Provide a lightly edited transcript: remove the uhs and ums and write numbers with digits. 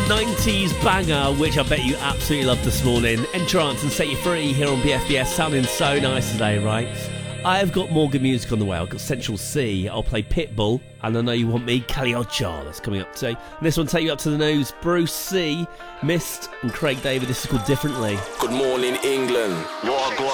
90s banger, which I bet you absolutely love this morning. Entrance and Set You Free here on BFBS, sounding so nice today, right? I've got more good music on the way. I've got Central C, I'll play Pitbull, and I Know You Want Me, Kali Uchar, that's coming up too. And this one take you up to the news, Bruce C, Mist, and Craig David. This is called Differently. Good morning, England. Walk